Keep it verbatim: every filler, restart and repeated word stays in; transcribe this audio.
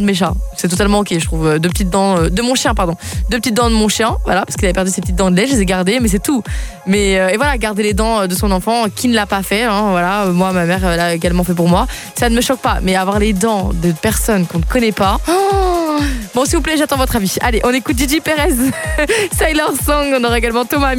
de mes chats. C'est totalement ok, je trouve. Deux petites dents euh, de mon chien, pardon. Deux petites dents de mon chien, voilà, parce qu'il avait perdu ses petites dents de lait, je les ai gardées, mais c'est tout. Mais euh, et voilà, garder les dents de son enfant qui ne l'a pas fait, hein, voilà. Moi, ma mère l'a également fait pour moi. Ça ne me choque pas, mais avoir les dents de personnes qu'on ne connaît pas. Oh bon, s'il vous plaît, j'attends votre avis. Allez, on écoute Gigi Perez, Sailor Song. On aura également Thomas.